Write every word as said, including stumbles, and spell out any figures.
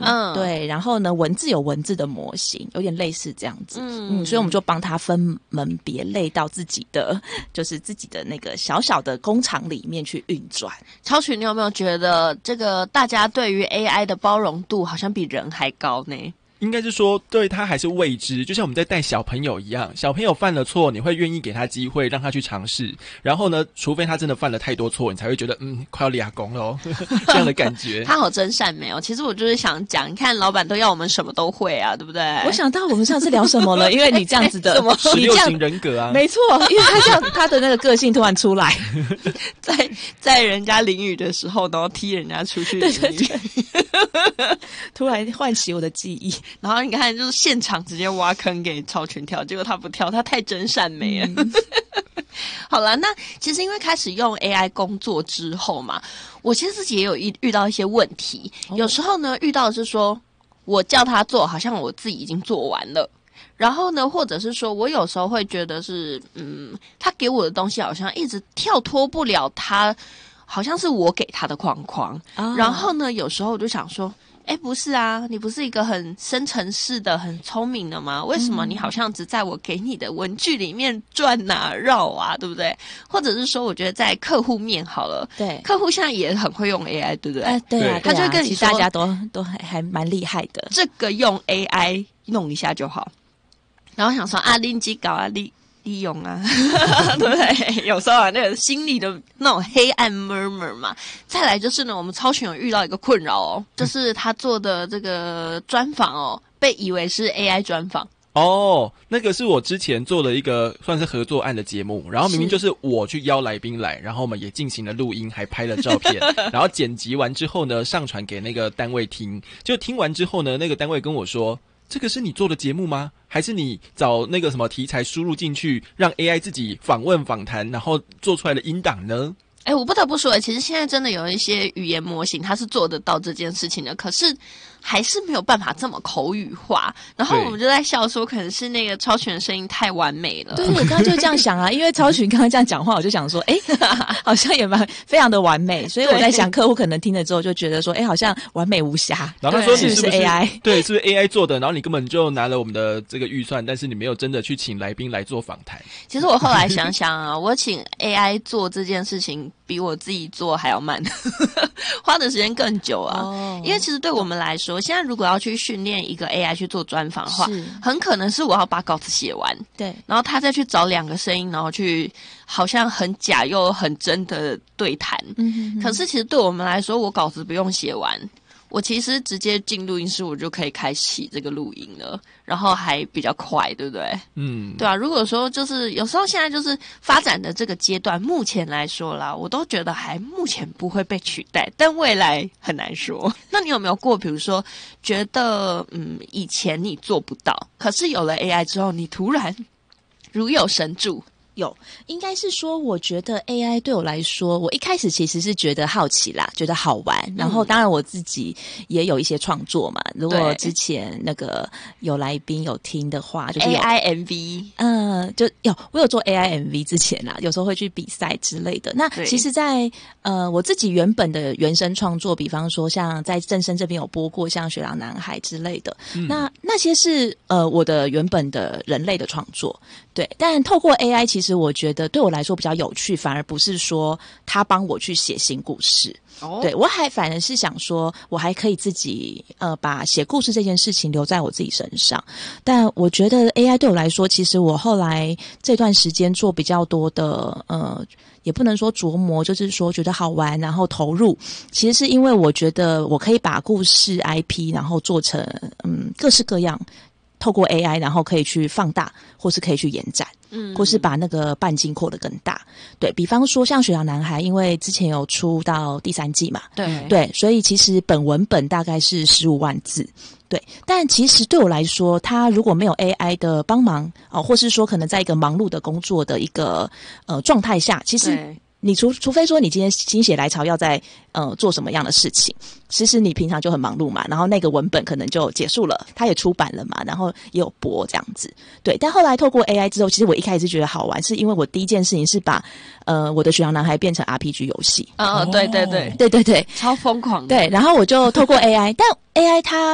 嗯， 对，然后呢，文字有文字的模型，有点类似这样子，嗯嗯，所以我们就帮他分门别类到自己的，就是自己的那个小小的工厂里面去运转。 超群，你有没有觉得这个大家对于 A I 的包容度好像比人还高呢？ 应该是说对他还是未知，就像我们在带小朋友一样，小朋友犯了错，你会愿意给他机会让他去尝试，然后呢除非他真的犯了太多错，你才会觉得嗯快要立下功了这样的感觉。 他好真善美哦。其实我就是想讲，你看老板都要我们什么都会啊，对不对？ 我想到我们上次聊什么了，因为你这样子的十六型人格啊， 没错，因为他这样他的那个个性突然出来在在人家淋雨的时候然后踢人家出去淋雨， 对对对突然唤起我的记忆。 然后你看，就是现场直接挖坑给超群跳，结果他不跳，他太真善美了。嗯、好了，那其实因为开始用 A I 工作之后嘛，我其实自己也有遇遇到一些问题。哦、有时候呢，遇到的是说我叫他做，好像我自己已经做完了。然后呢，或者是说我有时候会觉得是，嗯，他给我的东西好像一直跳脱不了他，好像是我给他的框框。哦、然后呢，有时候我就想说。哎，不是啊，你不是一个很深层式的、很聪明的吗？为什么你好像只在我给你的文具里面转啊、绕啊，对不对？或者是说，我觉得在客户面好了， 对， 客户现在也很会用 A I， 对不对？ 哎、呃，对啊， 他就会跟你说， 其实大家都都还还蛮厉害的， 这个用 A I 弄一下就好。然后想说啊，拎机搞啊，利利用啊，对不对？有时候啊，那个心里的那种黑暗 murmur 嘛。再来就是呢，我们超群有遇到一个困扰哦，就是他做的这个专访哦，被以为是 A I 专访。 哦，那个是我之前做的一个算是合作案的节目，然后明明就是我去邀来宾来，然后我们也进行了录音，还拍了照片，然后剪辑完之后呢，上传给那个单位听，就听完之后呢，那个单位跟我说，这个是你做的节目吗？还是你找那个什么题材输入进去，让 A I 自己访问访谈，然后做出来的音档呢？ 哎，我不得不说，其实现在真的有一些语言模型，它是做得到这件事情的，可是还是没有办法这么口语化。然后我们就在笑说，可能是那个超群的声音太完美了。 对，我刚刚就这样想啊，因为超群刚刚这样讲话，我就想说，哎，好像也蛮非常的完美，所以我在想，客户可能听了之后就觉得说，哎，好像完美无瑕。 然后他说你是不是 A I？ 对，是不是 A I 做的？然后你根本就拿了我们的这个预算，但是你没有真的去请来宾来做访谈。 其实我后来想想啊，我请 A I 做这件事情，比我自己做还要慢，花的时间更久啊。哦、因为其实对我们来说，现在如果要去训练一个 A I 去做专访的话，很可能是我要把稿子写完， 对， 然后他再去找两个声音，然后去好像很假又很真的对谈。嗯哼哼，可是其实对我们来说，我稿子不用写完。我其实直接进录音室，我就可以开启这个录音了，然后还比较快，对不对？嗯，对啊。如果说就是有时候现在就是发展的这个阶段，目前来说啦，我都觉得还目前不会被取代，但未来很难说。那你有没有过，比如说觉得嗯以前你做不到，可是有了 A I 之后，你突然如有神助？ 有，应该是说，我觉得 A I 对我来说，我一开始其实是觉得好奇啦，觉得好玩。然后，当然我自己也有一些创作嘛。如果之前那个有来宾有听的话，就是 A I M V， 嗯，就有我有做 A I M V 之前啦，有时候会去比赛之类的。那其实在，在呃我自己原本的原声创作，比方说像在正声这边有播过像《雪狼男孩》之类的，嗯、那那些是呃我的原本的人类的创作。对，但透过 A I， 其实我觉得对我来说比较有趣，反而不是说他帮我去写新故事。哦，对，我还反而是想说，我还可以自己呃把写故事这件事情留在我自己身上。但我觉得 A I 对我来说，其实我后来这段时间做比较多的呃，也不能说琢磨，就是说觉得好玩，然后投入。其实是因为我觉得我可以把故事 I P 然后做成嗯各式各样。透过 A I， 然后可以去放大，或是可以去延展，嗯，或是把那个半径扩得更大。对，比方说像《雪狼男孩》，因为之前有出到第三季嘛， 对对，所以其实本文本大概是十五万字，对。但其实对我来说，它如果没有 A I 的帮忙哦，或是说可能在一个忙碌的工作的一个呃状态下，其实。你除除非说你今天心血来潮要在呃做什么样的事情，其实你平常就很忙碌嘛，然后那个文本可能就结束了，它也出版了嘛，然后也有播这样子，对。但后来透过 A I 之后，其实我一开始觉得好玩，是因为我第一件事情是把呃我的雪狼男孩变成 R P G 游戏， 哦，对对对对对对， 超疯狂的， 对。然后我就透过 A I， 但 A I 它